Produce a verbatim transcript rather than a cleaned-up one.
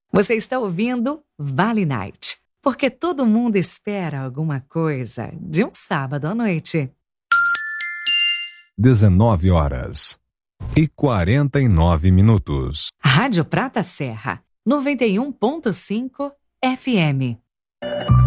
Você está ouvindo Vale Night, porque todo mundo espera alguma coisa de um sábado à noite. dezenove horas e quarenta e nove minutos. Rádio Prata Serra, noventa e um ponto cinco F M.